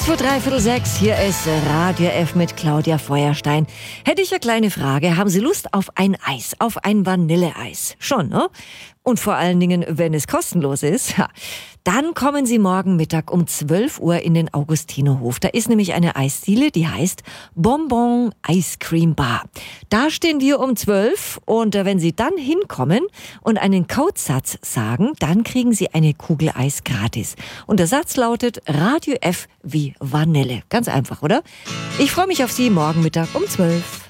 Kurz vor 5:45, hier ist Radio F mit Claudia Feuerstein. Hätte ich eine kleine Frage. Haben Sie Lust auf ein Eis, auf ein Vanilleeis? Schon, ne? Und vor allen Dingen, wenn es kostenlos ist. Ja. Dann kommen Sie morgen Mittag um 12 Uhr in den Augustinerhof. Da ist nämlich eine Eisdiele, die heißt Bonbon Ice Cream Bar. Da stehen wir um 12 und wenn Sie dann hinkommen und einen Codesatz sagen, dann kriegen Sie eine Kugel Eis gratis. Und der Satz lautet Radio F wie Vanille. Ganz einfach, oder? Ich freue mich auf Sie morgen Mittag um 12.